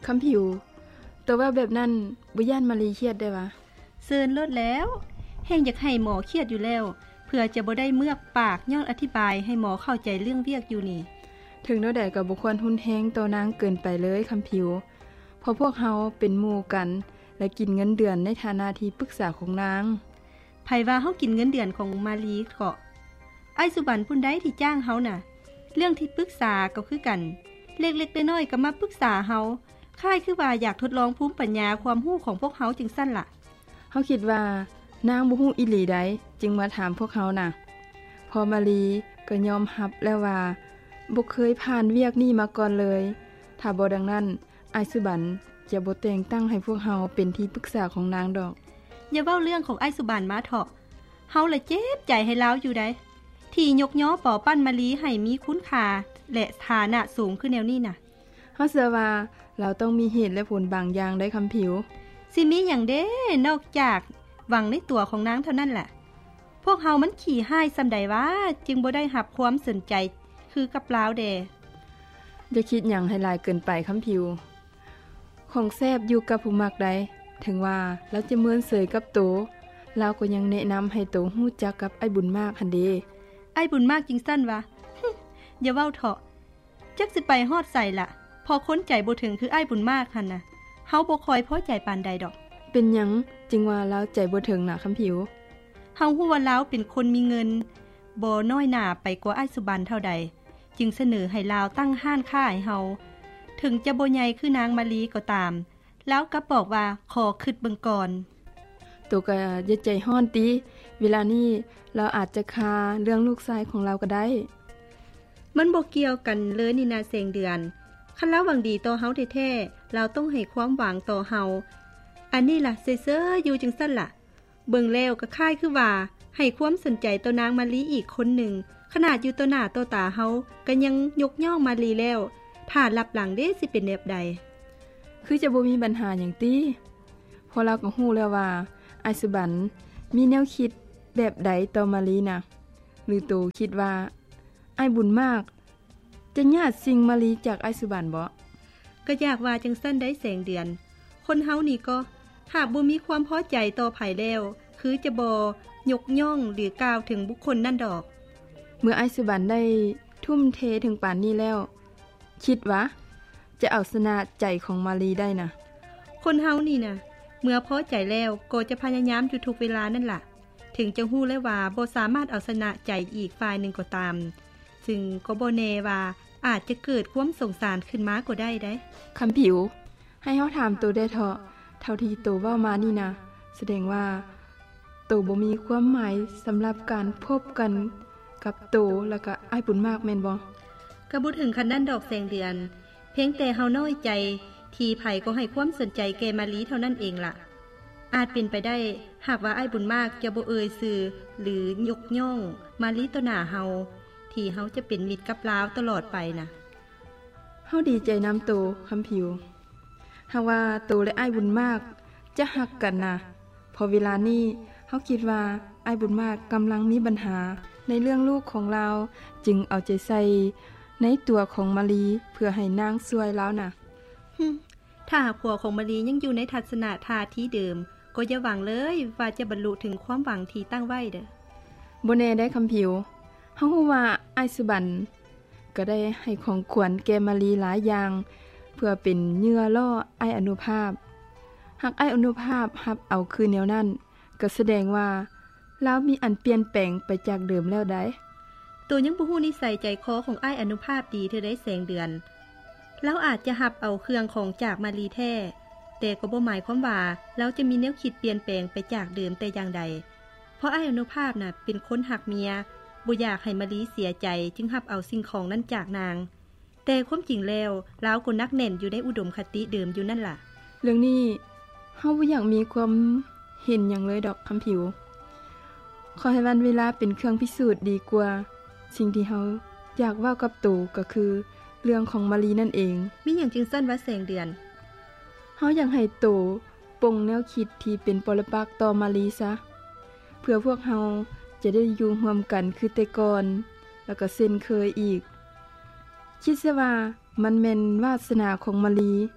คำผิวตัวว่าแบบนั้นบ่ย่านมารีเครียดได้วะเซินลดแล้วแห่งอยากให้หมอเครียดอยู่แล้วเพื่อจะบ่ได้เมือกปากย้อนอธิบายให้หมอเข้าใจเรื่องเวียกอยู่นี่ถึงเท่าใดก็บ่ควรหุนแฮงตัวนางเกินไปเลยคำผิวเพราะพวกเฮาเป็นหมู่กันและกินเงินเดือนในฐานะที่ปรึกษาของนางไผว่าเฮากินเงินเดือนของมาลีเกาะไอ้สุบันผู้ใดที่จ้างเฮาน่ะเรื่องที่ปรึกษาก็คือกันเล็กๆน้อยๆก็มาปรึกษาเฮาค่ายคือว่าอยากทดลองภูมิปัญญาความรู้ของพวกเฮาจึงซั่นล่ะเฮาคิดว่านางบ่ฮู้อีหลีใดจึงมาถามพวกเฮาน่ะพอมาลีก็ยอมรับแล้วว่าบ่เคยผ่านเวียกนี้มาก่อนเลยถ้าบ่ดังนั้นไอ้สุบันจะบ่แต่งตั้งให้พวกเฮาเป็นที่ปรึกษาของนางดอกอย่าเว้าเรื่องของไอ้สุบันมาเถาะเฮาละเจ็บใจให้ลาวอยู่ได้ที่ยกย่อปอปั้นมาลีให้มีคุณค่าและฐานะสูงขึ้นแนวนี้น่ะเฮาเชื่อว่าเราต้องมีเหตุและผลบางอย่างได้คำผิวสิมีหยังเด้นอกจากหวังในตัวของนางเท่านั้นแหละพวกเฮามันขี้ห้ายซำใดวะจึงบ่ได้รับความสนใจคือกับลาวแดอย่าคิดหยังให้หลายเกินไปคำผิวของแซ่บอยู่กับผู้มักใดถึงว่าเราจะเมินเสยกับโตเราก็ยังแนะนำให้โตฮู้จักกับไอ้บุญมากหั่นเด้ไอ้บุญมากจริงสั้นวะ อย่าเว้าเถาะจักสิไปฮอดใส่ละพอค้นใจบ่ถึงคือไอ้บุญมากหั่นน่ะเฮาบ่คอยพอใจปานใดดอกเป็นหยังจึงว่าเราใจบ่ถึงน่ะคำผิวเฮาฮู้ว่าลาวเป็นคนมีเงินบ่น้อยหน้าไปกว่าไอ้สุบันเท่าใดจึงเสนอให้ลาวตั้งห้านค้าให้เฮาถึงจะบ่ใหญ่คือนางมาลีก็ตามแล้วก็บอกว่าขอคิดเบิ่งก่อนตัวก็อย่าใจฮ้อนติเวลานี้เราอาจจะคาเรื่องลูกชายของเราก็ได้มันบ่เกี่ยวกันเลยนี่นาเสงเดือนคันเราหวังดีต่อเฮาแท้ๆเราต้องให้ความหวังต่อเฮาอันนี้ล่ะเซ่อๆอยู่จังซั่นล่ะเบิ่งแล้วก็คล้ายคือว่าให้ความสนใจต่อนางมาลีอีกคนหนึ่งขนาดอยู่ต่อหน้าต่อตาเฮาก็ยังยกย่องมาลีแล้วถ้ารับหลังเด้สิเป็นแบบใดคือจะบ่มีปัญหาหยังติเพราะเราก็ฮู้แล้วว่าไอ้สุบันมีแนวคิดแบบใดต่อมาลีน่ะหรือโตคิดว่าไอ้บุญมากจะญาติสิ่งมาลีจากไอ้สุบันบ่ก็อยากว่าจังซั่นได้แสงเดือนคนเฮานี่ก็หากบ่มีความพอใจต่อไผแล้วคือจะบ่ยกย่องหรือกล่าวถึงบุคคลนั่นดอกเมื่อไอ้สุบันได้ทุ่มเทถึงป่านนี้แล้วคิดว่าจะเอาชนะใจของมาลีได้นะคนเฮานี่นะเมื่อพอใจแล้วก็จะพยายามอยู่ทุกเวลานั่นล่ะถึงจะฮู้แล้วว่าบ่สามารถเอาชนะใจอีกฝ่ายหนึ่งก็ตามซึ่งก็บ่แน่ว่าอาจจะเกิดความสงสารขึ้นมาก็ได้คำผิวให้เฮาถามตัวได้เถาะเท่าที่ตัวเว้ามานี่นะแสดงว่าตัวบ่มีความหมายสำหรับการพบกันกับตัวแล้วก็อ้ายบุญมากแม่นบ่ก็บ่ถึงขั้นนั้นดอกแสงเดือนเพียงแต่เฮาน้อยใจที่ไผก็ให้ความสนใจแก่มาลีเท่านั้นเองล่ะอาจเป็นไปได้หากว่าอ้ายบุญมากจะบ่เอ่ยชื่อหรือยกย่องมาลีต่อหน้าเฮาที่เฮาจะเป็นมิตรกับลาวตลอดไปนะเฮาดีใจนำโตคำผิวหากว่าโตและอ้ายบุญมากจะฮักกันนะพอเวลานี้เฮาคิดว่าอ้ายบุญมากกำลังมีปัญหาในเรื่องลูกของเราจึงเอาใจใส่ในตัวของมาลีเพื่อให้นางช่วยแล้วน่ะถ้าผัวของมาลียังอยู่ในทัศนะท่าทีเดิมก็อย่าหวังเลยว่าจะบรรลุถึงความหวังที่ตั้งไว้เด้อบ่แน่ได้คำผิวเฮาฮู้ว่าอ้ายสุบันก็ได้ให้ของขวัญแก่มาลีหลายอย่างเพื่อเป็นเหยื่อล่ออ้ายอนุภาพหากอ้ายอนุภาพรับเอาคืนแนวนั้นก็แสดงว่าลาวมีอันเปลี่ยนแปลงไปจากเดิมแล้วได้ตัวยังบ่ฮู้นิสัยใจคอของอ้ายอนุภาพดีเธอได้แสงเดือนแล้วอาจจะรับเอาเครื่องของจากมาลีแท้แต่ก็บ่หมายความว่าเราจะมีแนวคิดเปลี่ยนแปลงไปจากเดิมแต่อย่างใดเพราะอ้ายอนุภาพน่ะเป็นคนหักเมียบ่อยากให้มาลีเสียใจจึงรับเอาสิ่งของนั้นจากนางแต่ความจริงแล้วลาวก็นักแน่นอยู่ในอุดมคติเดิมอยู่นั่นล่ะเรื่องนี้เฮาบ่อยากมีความเห็นหยังเลยดอกคำผิวขอให้วันเวลาเป็นเครื่องพิสูจน์ดีกว่าสิ่งที่เฮาอยากว่ากับตู่ก็คือเรื่องของมาลีนั่นเองมีหยังจึงสั้นว่าแสงเดือนเฮาอยากให้ตู่ปลงแนวคิดที่เป็นปรปักษ์ต่อมาลีซะเพื่อพวกเฮาจะได้อยู่ร่วมกันคือแต่ก่อนแล้วก็เส้นเคยอีกคิดซะว่ามันแม่นวาสนาของมาลี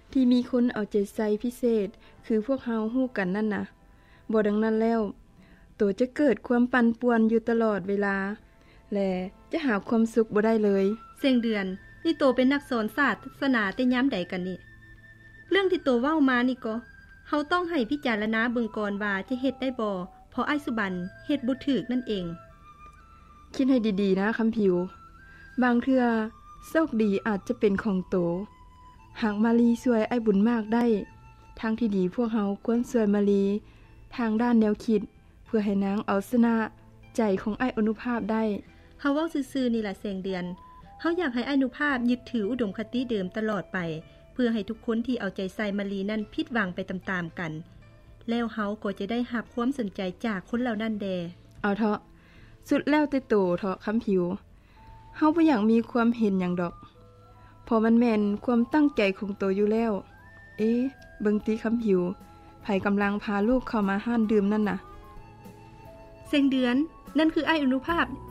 ที่มีคนเอาใจใส่พิเศษคือพวกเฮาฮู้กันนั่นน่ะบ่ดังนั้นแล้วตัวจะเกิดความปั่นป่วนอยู่ตลอดเวลาและจะหาความสุขบ่ได้เลยเสียงเดือนนี่โตเป็นนักสอนศาสตนาแต่ยามใดกันนี่เรื่องที่โตเว้ามานี่ก็เฮาต้องให้พิจารณาเบิ่งก่อนว่าจะเฮ็ดได้บ่เพราะอ้ายสุบันเฮ็ดบ่ถูกนั่นเองคิดให้ดีๆนะคำผิวบางเทื่อโชคดีอาจจะเป็นของโตหากมาลีช่วยไอ้บุญมากได้ทางที่ดีพวกเฮาควรช่วยมาลีทางด้านแนวคิดเพื่อให้นางเอาชนะใจของไอ้อนุภาพได้เฮาเว้าซื่อๆนี่ล่ะแสงเดือนเฮาอยากให้อนุภาพยึดถืออุดมคติเดิมตลอดไปเพื่อให้ทุกคนที่เอาใจใส่มาลีนั้นผิดหวังไปตามๆกันแล้วเฮาก็จะได้รับความสนใจจากคนเหล่านั้นแดเอาเถาะสุดแล้วแต่โตเถาะคำผิวเฮาบ่อยากมีความเห็นหยังดอกเพราะมันแม่นความตั้งใจของโตอยู่แล้วเบิ่งติคำผิวไผกำลังพาลูกเข้ามาห้านดื่มนั่นน่ะเสียงเดือนนั่นคือไอ้อนุภาพ